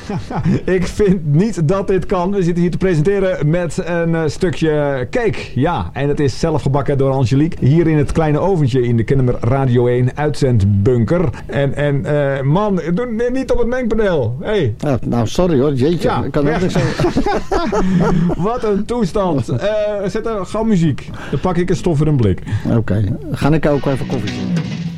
Ik vind niet dat dit kan. We zitten hier te presenteren met een stukje cake. Ja, en het is zelf gebakken door Angelique. Hier in het kleine oventje in de Kennemer Radio 1 uitzendbunker. En man, doe niet op het mengpaneel. Hey. Ja, nou, sorry hoor. Jeetje. Ja, ik kan ook niks zeggen. Wat een toestand. Zet er gauw muziek. Dan pak ik een stof in een blik. Oké. Ga ik ook even koffie doen.